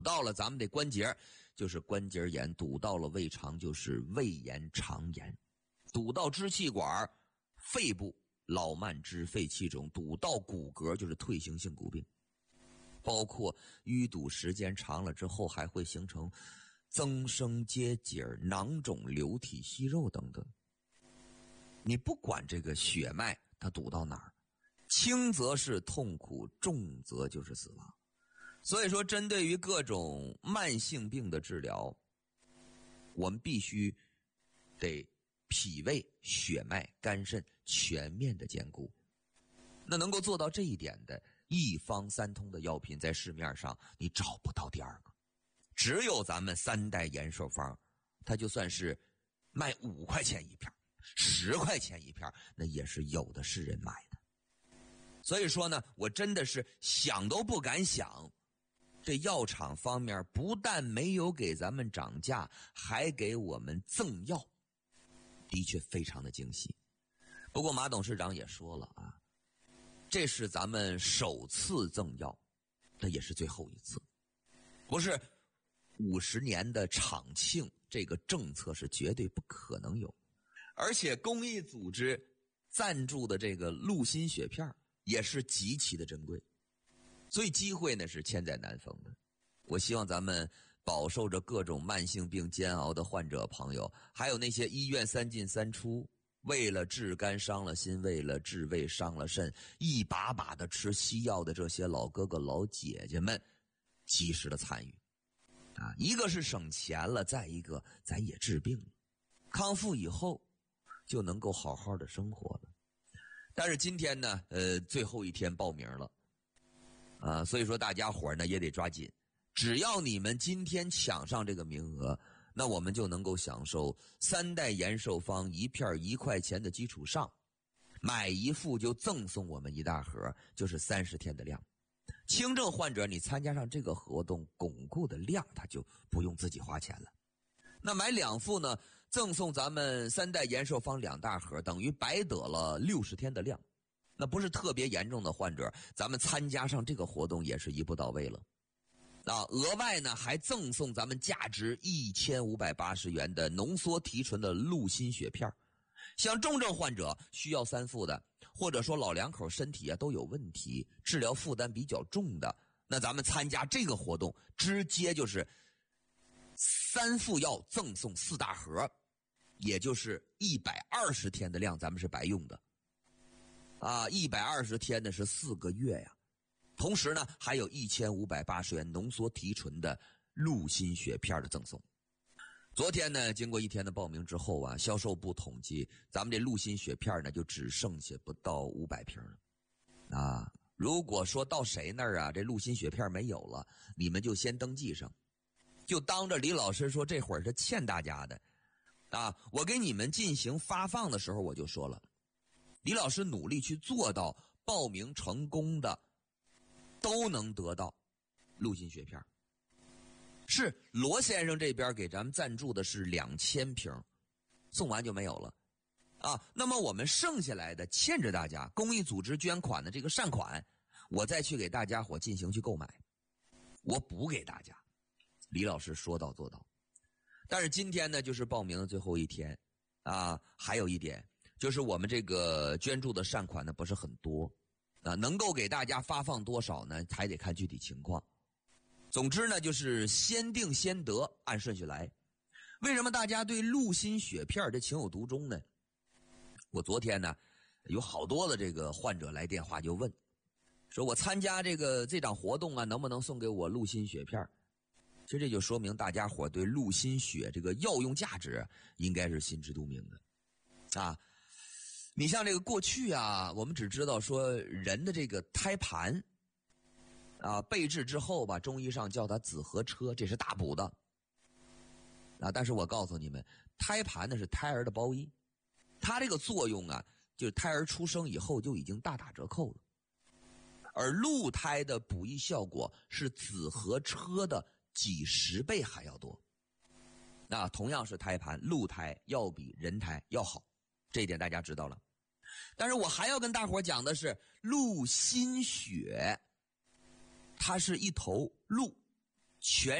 到了咱们这关节就是关节炎，堵到了胃肠就是胃炎、肠炎，堵到支气管、肺部老慢支、肺气肿，堵到骨骼就是退行性骨病。包括淤堵时间长了之后还会形成增生结节、囊肿、流体息肉等等。你不管这个血脉它堵到哪儿，轻则是痛苦，重则就是死亡。所以说针对于各种慢性病的治疗，我们必须得脾胃、血脉、肝肾全面的兼顾。那能够做到这一点的一方三通的药品，在市面上你找不到第二个，只有咱们三代延寿方，它就算是卖5块钱一片、10块钱一片，那也是有的是人买的。所以说呢，我真的是想都不敢想，这药厂方面不但没有给咱们涨价，还给我们赠药，的确非常的惊喜。不过马董事长也说了啊，这是咱们首次赠药，那也是最后一次，不是50年的厂庆，这个政策是绝对不可能有。而且公益组织赞助的这个鹿心血片也是极其的珍贵，所以机会呢是千载难逢的。我希望咱们饱受着各种慢性病煎熬的患者朋友，还有那些医院3进3出，为了治肝伤了心，为了治胃伤了肾，一把把的吃西药的这些老哥哥老姐姐们，及时的参与啊！一个是省钱了，再一个咱也治病了，康复以后就能够好好的生活了。但是今天呢，最后一天报名了，所以说大家伙呢也得抓紧，只要你们今天抢上这个名额，那我们就能够享受3代延寿方一片1块钱的基础上，买一副就赠送我们一大盒，就是30天的量。轻症患者你参加上这个活动，巩固的量他就不用自己花钱了。那买2副呢，赠送咱们3代延寿方2大盒，等于白得了60天的量。那不是特别严重的患者，咱们参加上这个活动也是一步到位了。额外呢还赠送咱们价值1580元的浓缩提纯的鹿心血片。像重症患者需要3副的，或者说老两口身体都有问题，治疗负担比较重的，那咱们参加这个活动直接就是3副药赠送4大盒，也就是120天的量，咱们是白用的120天呢是4个月呀。同时呢还有1580元浓缩提纯的鹿心血片的赠送。昨天呢经过1天的报名之后销售部统计，咱们这鹿心血片呢就只剩下不到500瓶了如果说到谁那儿这鹿心血片没有了，你们就先登记上，就当着李老师说这会儿是欠大家的我给你们进行发放的时候我就说了，李老师努力去做到报名成功的都能得到鹿心血片。是罗先生这边给咱们赞助的是2000瓶，送完就没有了那么我们剩下来的欠着大家公益组织捐款的这个善款，我再去给大家伙进行去购买，我补给大家。李老师说到做到。但是今天呢就是报名的最后一天还有一点就是我们这个捐助的善款呢不是很多能够给大家发放多少呢还得看具体情况。总之呢就是先定先得，按顺序来。为什么大家对鹿心血片这情有独钟呢？我昨天呢有好多的这个患者来电话就问，说我参加这场活动能不能送给我鹿心血片。其实这就说明大家伙对鹿心血这个药用价值应该是心知肚明的你像这个过去我们只知道说人的这个胎盘备治之后中医上叫它子和车，这是大补的但是我告诉你们，胎盘呢是胎儿的包衣，它这个作用就是胎儿出生以后就已经大打折扣了。而鹿胎的补益效果是子和车的几10倍还要多。同样是胎盘，鹿胎要比人胎要好，这一点大家知道了。但是我还要跟大伙讲的是，鹿心血它是一头鹿全